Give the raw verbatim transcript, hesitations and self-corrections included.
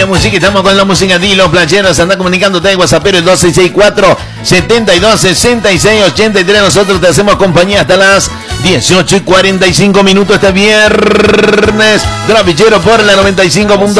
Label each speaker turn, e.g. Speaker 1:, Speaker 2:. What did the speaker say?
Speaker 1: la música, estamos con la música de los playeros. Anda comunicándote de WhatsApp, el dos seis seis cuatro, siete dos, seis seis ocho tres. Nosotros te hacemos compañía hasta las dieciocho y cuarenta y cinco minutos este viernes. Travillero por la noventa y cinco punto